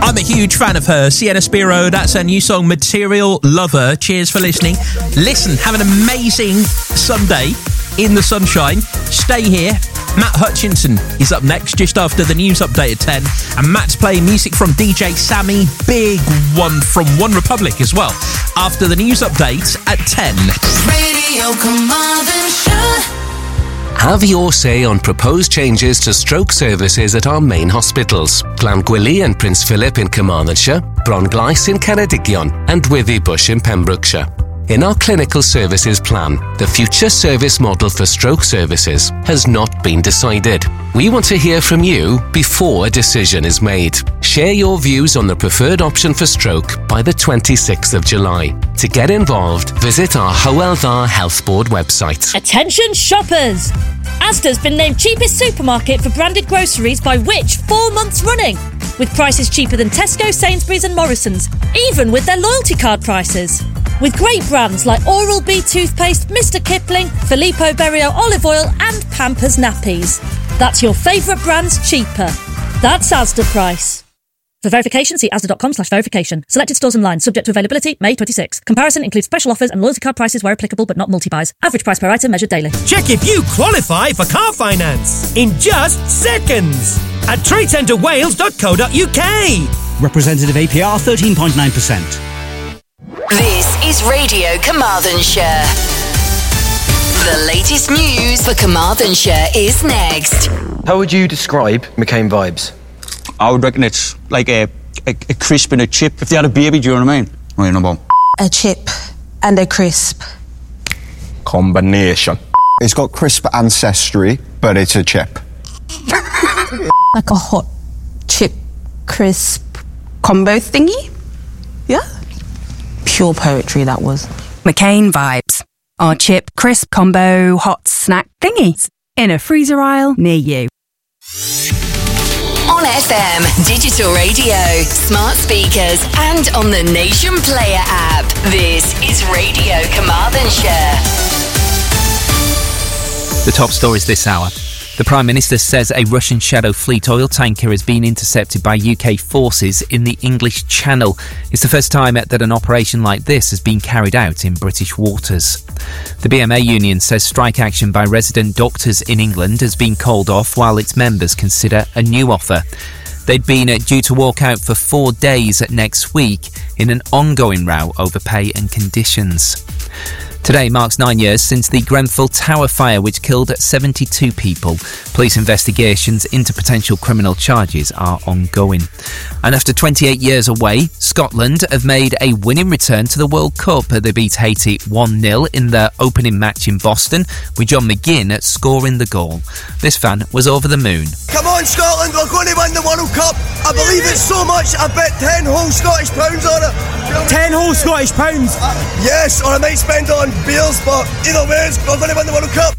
I'm a huge fan of her. Sienna Spiro, that's her new song, Material Lover. Cheers for listening. Listen, have an amazing Sunday in the sunshine. Stay here. Matt Hutchinson is up next, just after the news update at 10. And Matt's playing music from DJ Sammy, big one from One Republic as well, after the news update at 10. Radio Carmarthenshire. Have your say on proposed changes to stroke services at our main hospitals. Glangwili and Prince Philip in Carmarthenshire, Bronglais in Ceredigion and Withybush in Pembrokeshire. In our clinical services plan, the future service model for stroke services has not been decided. We want to hear from you before a decision is made. Share your views on the preferred option for stroke by the 26th of July. To get involved, visit our Hywel Dda Health Board website. Attention shoppers! Asda's been named cheapest supermarket for branded groceries by Which 4 months running, with prices cheaper than Tesco, Sainsbury's and Morrison's, even with their loyalty card prices. With great brands like Oral-B toothpaste, Mr Kipling, Filippo Berio olive oil and Pampers nappies. That's your favourite brands cheaper. That's Asda price. For verification, see asda.com/verification. Selected stores online, subject to availability, May 26. Comparison includes special offers and loyalty card prices where applicable but not multi-buys. Average price per item measured daily. Check if you qualify for car finance in just seconds at tradecentrewales.co.uk. Representative APR 13.9%. This is Radio Carmarthenshire. The latest news for Carmarthenshire is next. How would you describe McCain vibes? I would reckon it's like a crisp and a chip. If they had a baby, do you know what I mean? Right, no more. A chip and a crisp. Combination. It's got crisp ancestry, but it's a chip. Like a hot chip crisp combo thingy? Yeah? Pure poetry, that was. McCain vibes. Our chip crisp combo hot snack thingies in a freezer aisle near you. On FM, digital radio, smart speakers and on the Nation Player app. This is Radio Carmarthenshire. The top stories this hour. The Prime Minister says a Russian Shadow Fleet oil tanker has been intercepted by UK forces in the English Channel. It's the first time that an operation like this has been carried out in British waters. The BMA union says strike action by resident doctors in England has been called off while its members consider a new offer. They'd been due to walk out for 4 days next week in an ongoing row over pay and conditions. Today marks 9 years since the Grenfell Tower fire, which killed 72 people. Police investigations into potential criminal charges are ongoing. And after 28 years away, Scotland have made a winning return to the World Cup. They beat Haiti 1-0 in their opening match in Boston, with John McGinn scoring the goal. This fan was over the moon. Come on, Scotland, we're going to win the World Cup. I believe it so much, I bet 10 whole Scottish pounds on it. 10 whole Scottish pounds? Yes, or I might spend it on beers, but either way, we're going to win the World Cup.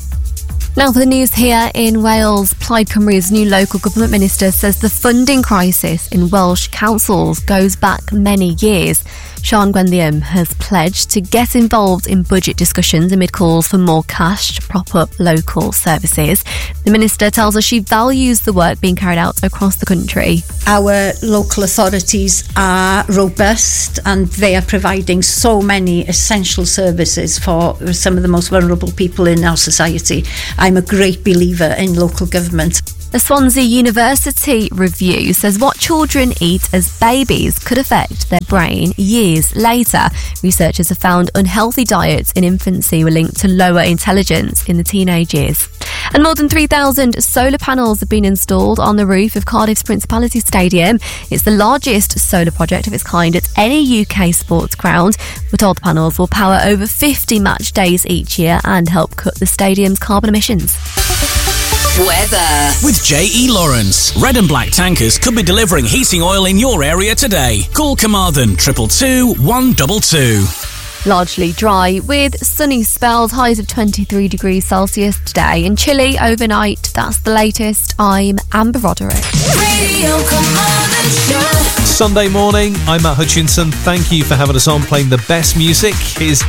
Now for the news here in Wales. Plaid Cymru's new local government minister says the funding crisis in Welsh councils goes back many years. Sian Gwenddyam has pledged to get involved in budget discussions amid calls for more cash to prop up local services. The minister tells us she values the work being carried out across the country. Our local authorities are robust and they are providing so many essential services for some of the most vulnerable people in our society. I'm a great believer in local government. The Swansea University review says what children eat as babies could affect their brain years later. Researchers have found unhealthy diets in infancy were linked to lower intelligence in the teenage years. And more than 3,000 solar panels have been installed on the roof of Cardiff's Principality Stadium. It's the largest solar project of its kind at any UK sports ground. We're told the panels will power over 50 match days each year and help cut the stadium's carbon emissions. Weather. With J.E. Lawrence, red and black tankers could be delivering heating oil in your area today. Call Carmarthen 222 122. Largely dry with sunny spells, highs of 23 degrees Celsius today and chilly overnight. That's the latest. I'm Amber Roderick. Radio Carmarthenshire. Sunday morning, I'm Matt Hutchinson. Thank you for having us on, playing the best music. Here's